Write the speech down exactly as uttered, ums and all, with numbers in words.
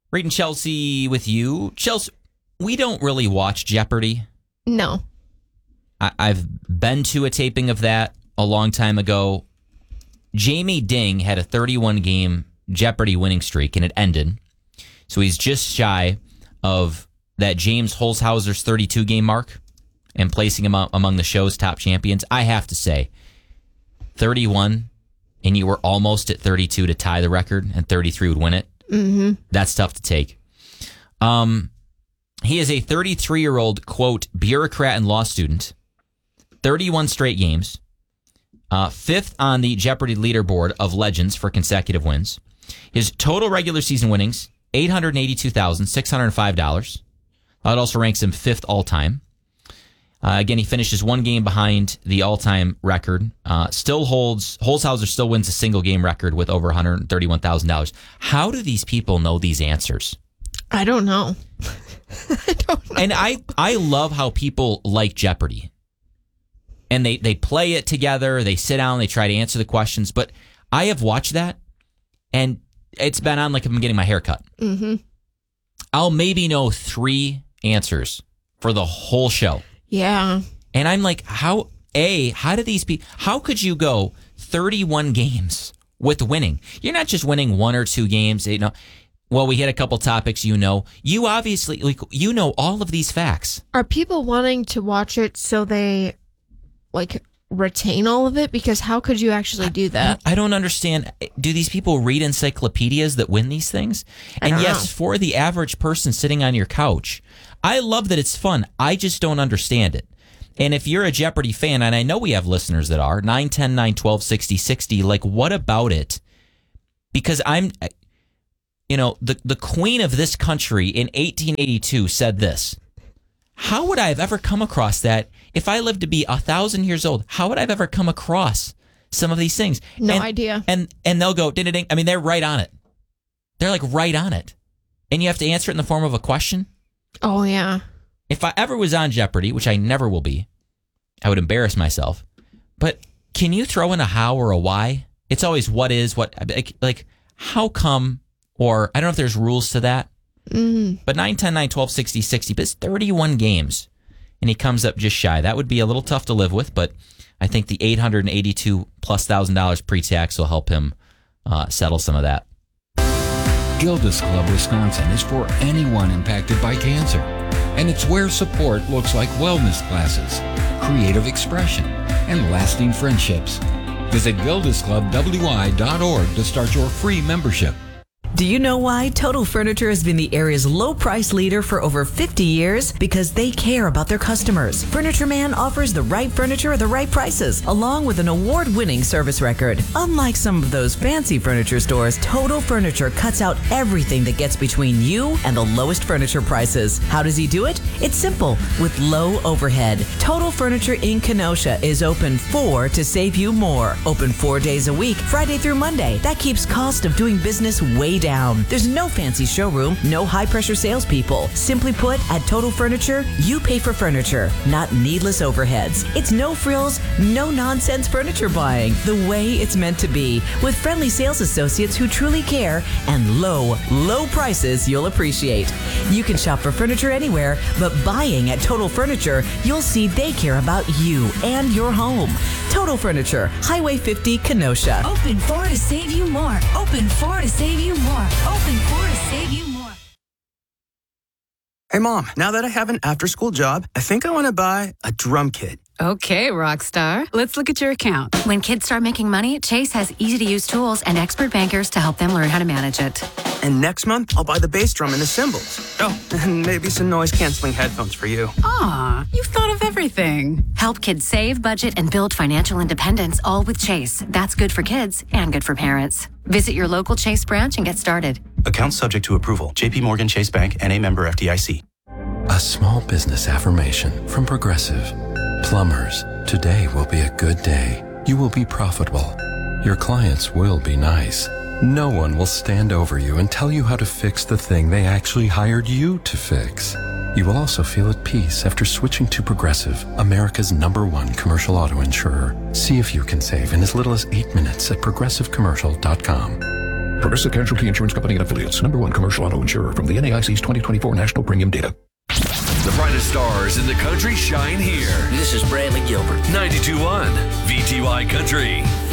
Reed and Chelsea with you. Chelsea, we don't really watch Jeopardy. No. I- I've been to a taping of that a long time ago. Jamie Ding had a thirty-one game Jeopardy winning streak, and it ended. So he's just shy of that James Holzhauser's thirty-two game mark and placing him among the show's top champions. I have to say, thirty-one, and you were almost at thirty-two to tie the record, and thirty-three would win it. Mm-hmm. That's tough to take. Um, he is a thirty-three-year-old, quote, bureaucrat and law student, thirty-one straight games, uh, fifth on the Jeopardy leaderboard of legends for consecutive wins. His total regular season winnings, eight hundred eighty-two thousand six hundred five dollars. That also ranks him fifth all-time. Uh, again, he finishes one game behind the all-time record. Uh, still holds, Holzhauser still wins a single game record with over one hundred thirty-one thousand dollars. How do these people know these answers? I don't know. I don't know. And I, I love how people like Jeopardy. And they, they play it together. They sit down. They try to answer the questions. But I have watched that, and it's been on like I'm getting my hair cut. Mm-hmm. I'll maybe know three answers for the whole show. Yeah. And I'm like, how, A, how do these people, how could you go thirty-one games with winning? You're not just winning one or two games. You know, well, we hit a couple topics, you know. You obviously, like, you know all of these facts. Are people wanting to watch it so they, like, retain all of it? Because how could you actually do that? I don't understand. Do these people read encyclopedias that win these things? I And don't yes, know. for the average person sitting on your couch, I love that it's fun. I just don't understand it. And if you're a Jeopardy fan, and I know we have listeners that are, nine ten, nine twelve, sixty sixty, like, what about it? Because I'm, you know, the, the queen of this country in eighteen eighty-two said this. How would I have ever come across that if I lived to be a thousand years old? How would I have ever come across some of these things? No and, idea. And and they'll go, ding, ding, ding. I mean, they're right on it. They're like right on it. And you have to answer it in the form of a question. Oh, yeah. If I ever was on Jeopardy, which I never will be, I would embarrass myself. But can you throw in a how or a why? It's always what is, what, like, like how come, or I don't know if there's rules to that. Mm-hmm. But nine ten, nine twelve, sixty sixty, but it's thirty-one games, and he comes up just shy. That would be a little tough to live with, but I think the eight hundred eighty-two plus thousand dollars pre-tax will help him uh, settle some of that. Gilda's Club Wisconsin is for anyone impacted by cancer, and it's where support looks like wellness classes, creative expression, and lasting friendships. Visit gildas club w i dot org to start your free membership. Do you know why Total Furniture has been the area's low price leader for over fifty years? Because they care about their customers. Furniture Man offers the right furniture at the right prices, along with an award-winning service record. Unlike some of those fancy furniture stores, Total Furniture cuts out everything that gets between you and the lowest furniture prices. How does he do it? It's simple, with low overhead. Total Furniture in Kenosha is open four to save you more. Open four days a week, Friday through Monday. That keeps cost of doing business way down. There's no fancy showroom, no high-pressure salespeople. Simply put, at Total Furniture, you pay for furniture, not needless overheads. It's no frills, no nonsense furniture buying, the way it's meant to be, with friendly sales associates who truly care and low, low prices you'll appreciate. You can shop for furniture anywhere, but buying at Total Furniture, you'll see they care about you and your home. Total Furniture, Highway fifty, Kenosha. Open four to save you more. Open four to save you more. Open four to save you more. Hey, Mom, now that I have an after-school job, I think I want to buy a drum kit. Okay, Rockstar. Let's look at your account. When kids start making money, Chase has easy-to-use tools and expert bankers to help them learn how to manage it. And next month, I'll buy the bass drum and the cymbals. Oh, and maybe some noise-canceling headphones for you. Aw, you've thought of everything. Help kids save, budget, and build financial independence, all with Chase. That's good for kids and good for parents. Visit your local Chase branch and get started. Account subject to approval. J P Morgan Chase Bank and a member F D I C. A small business affirmation from Progressive. Plumbers, today will be a good day. You will be profitable. Your clients will be nice. No one will stand over you and tell you how to fix the thing they actually hired you to fix. You will also feel at peace after switching to Progressive, America's number one commercial auto insurer. See if you can save in as little as eight minutes at progressive commercial dot com. Progressive Casualty Insurance Company and Affiliates. Number one commercial auto insurer from the N A I C's twenty twenty-four National Premium Data. The brightest stars in the country shine here. This is Bradley Gilbert. ninety-two point one V T Y Country.